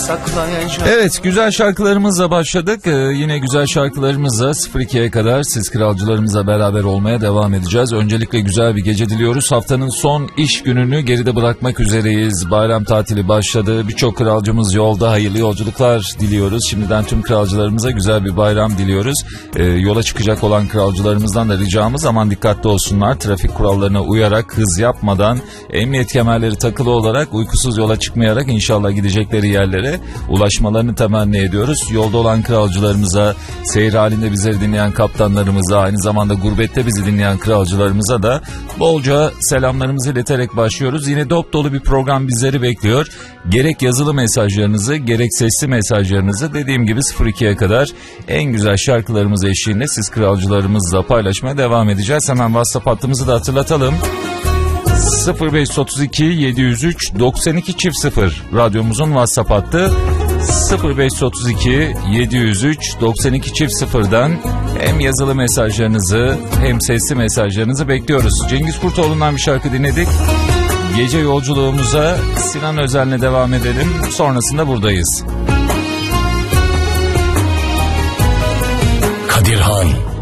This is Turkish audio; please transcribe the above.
saklayacağım. Evet, güzel şarkılarımızla başladık. Yine güzel şarkılarımızla 02'ye kadar siz kralcılarımızla beraber olmaya devam edeceğiz. Öncelikle güzel bir gece diliyoruz. Haftanın son iş gününü geride bırakmak üzereyiz. Bayram tatili başladı. Birçok kralcımız yolda. Hayırlı yolculuklar diliyoruz. Şimdiden tüm kralcılarımıza güzel bir bayram diliyoruz. Yola çıkacak olan kralcılarımızdan da ricamız aman dikkatli olsunlar. Trafik kurallarına uyarak, hız yapmadan, emniyet kemerleri takılı olarak, uykusuz yola çıkmayarak inşallah gidecekleri yerlere ulaşmalarını temenni ediyoruz. Yolda olan kralcılarımıza, seyir halinde bizleri dinleyen kaptanlarımıza, aynı zamanda gurbette bizi dinleyen kralcılarımıza da bolca selamlarımızı ileterek başlıyoruz. Yine dop dolu bir program bizleri bekliyor. Gerek yazılı mesajlarınızı, gerek sesli mesajlarınızı dediğim gibi 02'ye kadar en güzel şarkılarımız eşliğinde siz kralcılarımızla paylaşmaya devam edeceğiz. Hemen WhatsApp hattımızı da hatırlatalım. 0532 703 92 0 radyomuzun WhatsApp hattı. 0532 703 92 0'dan hem yazılı mesajlarınızı hem sesli mesajlarınızı bekliyoruz. Cengiz Kurtoğlu'ndan bir şarkı dinledik. Gece yolculuğumuza Sinan Özel'le devam edelim. Sonrasında buradayız. Kadirhan